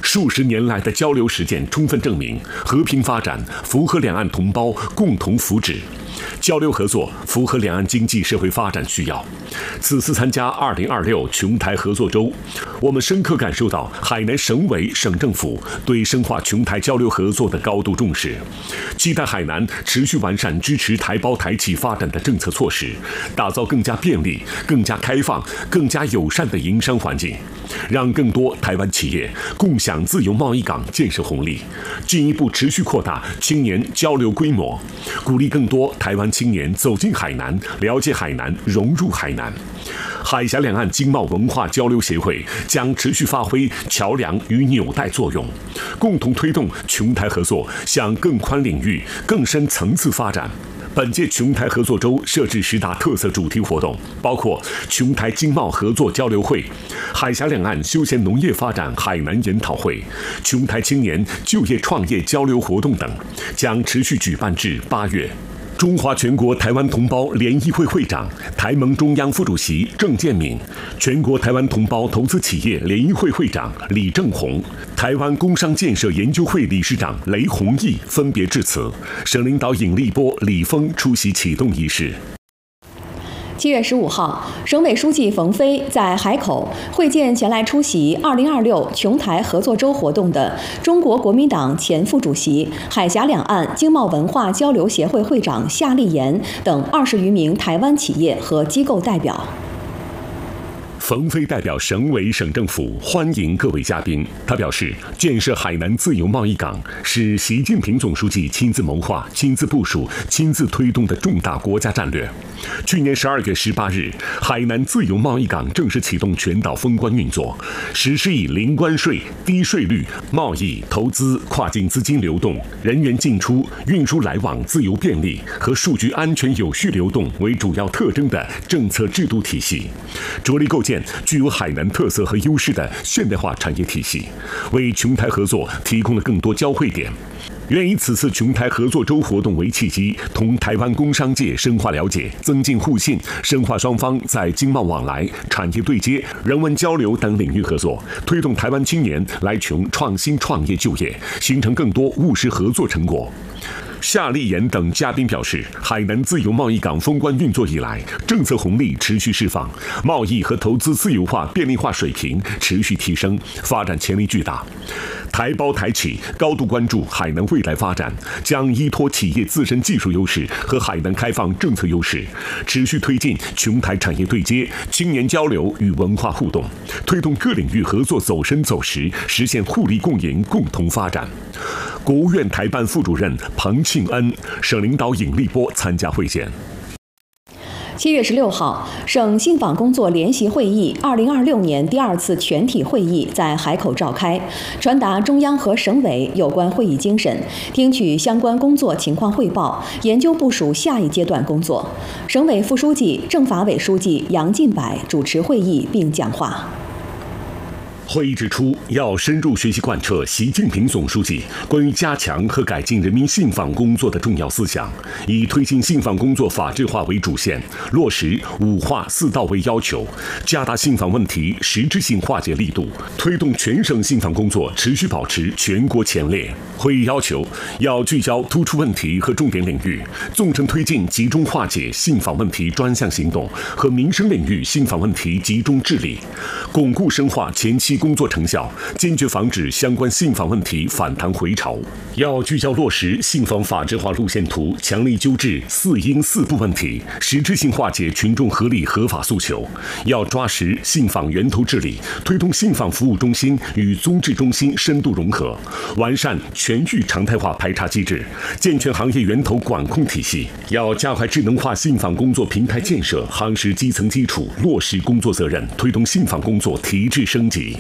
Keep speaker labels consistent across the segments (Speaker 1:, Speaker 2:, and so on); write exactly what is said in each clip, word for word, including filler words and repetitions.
Speaker 1: 数十年来的交流实践充分证明，和平发展符合两岸同胞共同福祉。交流合作符合两岸经济社会发展需要。此次参加二零二六琼台合作周，我们深刻感受到海南省委、省政府对深化琼台交流合作的高度重视，期待海南持续完善支持台胞台企发展的政策措施，打造更加便利、更加开放、更加友善的营商环境，让更多台湾企业共享自由贸易港建设红利，进一步持续扩大青年交流规模，鼓励更多台湾青年走进海南，了解海南，融入海南。海峡两岸经贸文化交流协会将持续发挥桥梁与纽带作用，共同推动琼台合作向更宽领域、更深层次发展。本届琼台合作周设置十大特色主题活动，包括琼台经贸合作交流会、海峡两岸休闲农业发展海南研讨会、琼台青年就业创业交流活动等，将持续举办至八月。中华全国台湾同胞联谊会会长、台盟中央副主席郑建敏，全国台湾同胞投资企业联谊会会长李正宏，台湾工商建设研究会理事长雷宏毅分别致辞，省领导尹立波、李峰出席启动仪式。
Speaker 2: 七月十五号，省委书记冯飞在海口会见前来出席二零二六琼台合作周活动的中国国民党前副主席、海峡两岸经贸文化交流协会会长夏立言等二十余名台湾企业和机构代表。
Speaker 1: 冯飞代表省委、省政府欢迎各位嘉宾。他表示，建设海南自由贸易港是习近平总书记亲自谋划、亲自部署、亲自推动的重大国家战略。去年十二月十八日，海南自由贸易港正式启动全岛封关运作，实施以零关税、低税率、贸易、投资、跨境资金流动、人员进出、运输来往自由便利和数据安全有序流动为主要特征的政策制度体系，着力构建具有海南特色和优势的现代化产业体系，为琼台合作提供了更多交汇点。愿以此次琼台合作周活动为契机，同台湾工商界深化了解，增进互信，深化双方在经贸往来、产业对接、人文交流等领域合作，推动台湾青年来琼创新创业就业，形成更多务实合作成果。夏立言等嘉宾表示，海南自由贸易港封关运作以来，政策红利持续释放，贸易和投资自由化便利化水平持续提升，发展潜力巨大。台胞台企高度关注海南未来发展，将依托企业自身技术优势和海南开放政策优势，持续推进琼台产业对接、青年交流与文化互动，推动各领域合作走深走实，实现互利共赢、共同发展。国务院台办副主任彭庆恩、省领导尹立波参加会见。
Speaker 2: 七月十六号，省信访工作联席会议二零二六年第二次全体会议在海口召开，传达中央和省委有关会议精神，听取相关工作情况汇报，研究部署下一阶段工作。省委副书记、政法委书记杨进柏主持会议并讲话。
Speaker 1: 会议指出，要深入学习贯彻习近平总书记关于加强和改进人民信访工作的重要思想，以推进信访工作法治化为主线，落实五化四到位要求，加大信访问题实质性化解力度，推动全省信访工作持续保持全国前列。会议要求，要聚焦突出问题和重点领域，纵深推进集中化解信访问题专项行动和民生领域信访问题集中治理，巩固深化前期工作成效，坚决防止相关信访问题反弹回潮。要聚焦落实信访法治化路线图，强力纠治四因四不问题，实质性化解群众合理合法诉求。要抓实信访源头治理，推动信访服务中心与综治中心深度融合，完善全域常态化排查机制，健全行业源头管控体系。要加快智能化信访工作平台建设，夯实基层基础，落实工作责任，推动信访工作提质升级。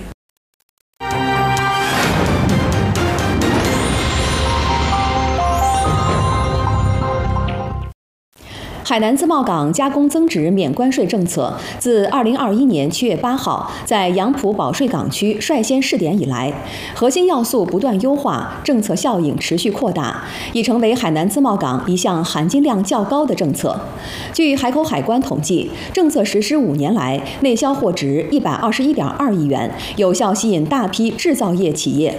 Speaker 2: 海南自贸港加工增值免关税政策自二零二一年七月八号在杨浦保税港区率先试点以来，核心要素不断优化，政策效应持续扩大，已成为海南自贸港一项含金量较高的政策。据海口海关统计，政策实施五年来，内销货值一百二十一点二亿元，有效吸引大批制造业企业